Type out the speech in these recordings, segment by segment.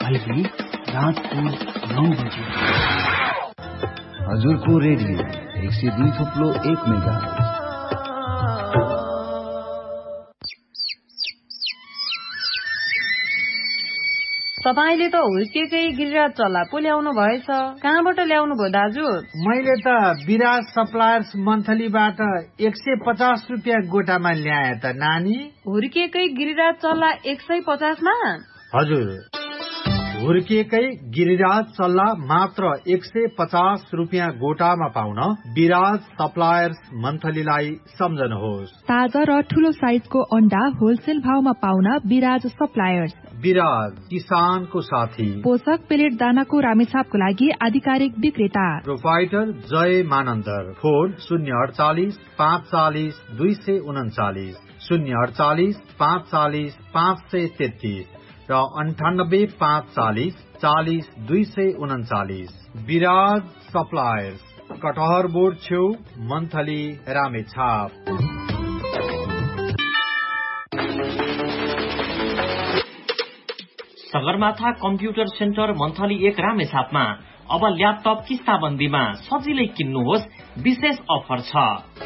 अहिले रातको 9 बजे। हजुरको रेडियो 102.1 मेगाहर्ज। तपाईले त हुर्केकै गिरिराज चल्ला पो ल्याउनु भएछ। कहाँबाट ल्याउनु भयो दाजु? मैले त विराज सप्लायर्स मन्थलीबाट 150 रुपियाँ गोटामा ल्याए त नानी। हुर्केकै गिरिराज चल्ला 150 मा? हजुर, हुर्केकै गिरिराज चल्ला मात्र 150 रुपियाँ गोटामा पाउन विराज सप्लायर्स मन्थलीलाई सम्झनुहोस्। ताजा र ठूलो साइजको अण्डा होलसेल भावमा पाउन विराज सप्लायर्स। विराज, किसानको साथी। पोषक पेलेट दानाको रामेछापको लागि आधिकारिक विक्रेता। प्रोपाइटर जय मानन्दर। फोन 048 540 239, 048 540 533 र 98 540 40 239। विराज सप्लायर्स, कटहर बोर्ड छेउ, monthly, Ramechhap. Sagarmatha computer centre monthly 1 रामेछापमा अब ल्यापटप किस्ताबन्दीमा सजिलै किन्नुहोस्, विशेष अफर छ।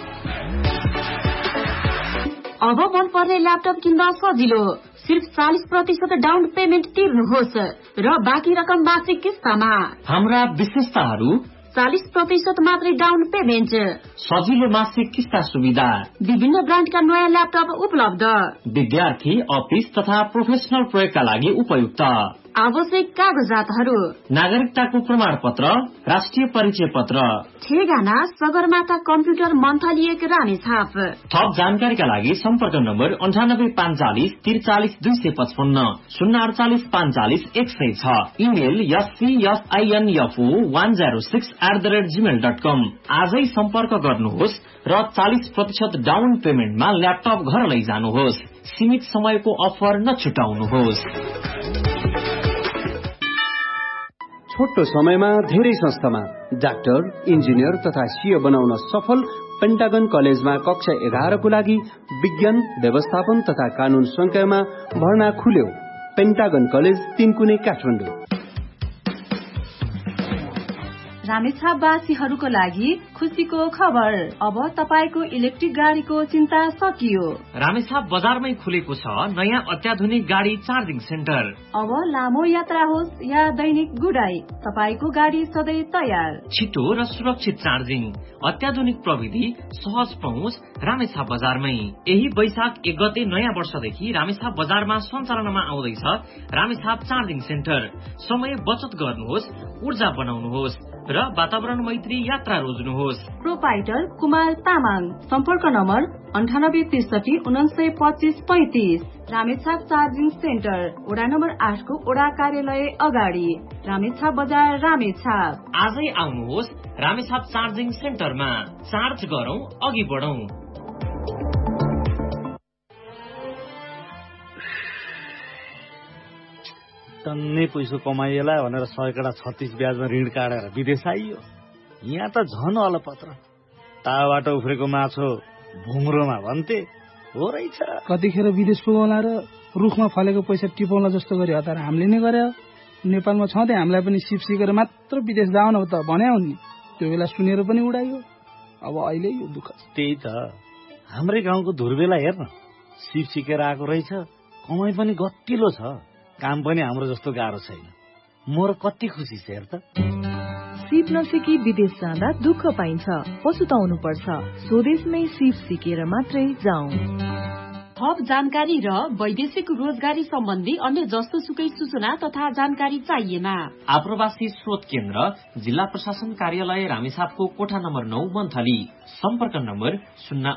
अब मन पर्ने ल्यापटप किन्दा सजिलो, सिर्फ 40% डाउन पेमेन्ट तिर्नुहोस् र बाँकी रकम मासिक किस्तामा। हाम्रा विशेषताहरू: 40% मात्रै डाउन पेमेन्ट, सजिलो मासिक किस्ता सुविधा, विभिन्न ब्रान्डका नयाँ ल्यापटप उपलब्ध, विद्यार्थी, अफिस तथा प्रोफेसनल प्रयोगका लागि उपयुक्त, आवश्यक कागजातहरू: नागरिकताको प्रमाण पत्र, राष्ट्रिय परिचय पत्र। ठेगाना सगरमाथा कम्प्युटर मन्थली 1 रामेछाप। थप जानकारीका लागि सम्पर्क नम्बर 98 540 43 255, 048 540 106, इमेल scfinfo106@gmail.com। आजै सम्पर्क गर्नुहोस् र 40% डाउन पेमेन्टमा ल्यापटप घर लैजानुहोस्। सीमित समयको अफर नछुटाउनुहोस्। छोटो समयमा धेरै संस्थामा डाक्टर, इन्जिनियर तथा सीए बनाउन सफल पेन्टागन कलेजमा कक्षा 11 को लागि विज्ञान, व्यवस्थापन तथा कानून संकायमा भर्ना खुल्यो। पेन्टागन कलेज, 3 कुने, काठमाडौँ। रामेछापवासीहरूको लागि खुसीको खबर, अब तपाईको इलेक्ट्रिक गाडीको चिन्ता सकियो। रामेछाप बजारमै खुलेको छ नयाँ अत्याधुनिक गाडी चार्जिङ सेन्टर। अब लामो यात्रा होस् या दैनिक गुडाई, तपाईको गाडी सधैँ तयार। छिटो र सुरक्षित चार्जिङ, अत्याधुनिक प्रविधि, सहज पहुँच, रामेछाप बजारमै। यही वैशाख 1 गते नयाँ वर्षदेखि रामेछाप बजारमा सञ्चालनमा आउँदैछ रामेछाप चार्जिङ सेन्टर। समय बचत गर्नुहोस्, ऊर्जा बनाउनुहोस् र वातावरण मैत्री यात्रा रोज्नुहोस्। प्रोपाइटर कुमार तामाङ। सम्पर्क नम्बर 98 63 49 25 35। रामेछाप चार्जिङ सेन्टर, वडा नम्बर 8 को वडा कार्यालय अगाडि, रामेछाप बजार, रामेछाप। आजै आउनुहोस् रामेछाप चार्जिङ सेन्टरमा। चार्ज गरौं, अघि बढौं। टन्नै पैसो कमाइएला भनेर 136 ब्याजमा ऋण काटेर विदेश आइयो। यहाँ त झन अलपत्र, ताबाट उफ्रेको माछो भुङ्रोमा भन्थे, हो रहेछ। कतिखेर विदेश पुगौला र रुखमा फलेको पैसा टिपाउला जस्तो गरी हतार हामीले नै गरे। नेपालमा छँदै हामीलाई पनि सिप सिकेर मात्र विदेश जाउन त भन्या हुन् नि, त्यो बेला सुनेर पनि उडाइयो। अब अहिले यो दुःख। त्यही त, हाम्रै गाउँको धुर्बेला हेर्न, सिप सिकेर आएको रहेछ, कमाइ पनि गतिलो छ, काम पनि हाम्रो जस्तो गाह्रो छैन। मोर कति खुसी छ हेर त। सिप नसिकी विदेश जाँदा दुःख पाइन्छ, पछुताउनु पर्छ। स्वदेशमै सिप सिकेर मात्रै जाउँ। थप जानकारी र वैदेशिक रोजगारी सम्बन्धी अन्य जस्तो सुकै सूचना तथा जानकारी चाहिएमा आप्रवासी स्रोत केन्द्र, जिल्ला प्रशासन कार्यालय रामेछापको कोठा नम्बर 9 मन्थली। सम्पर्क नम्बर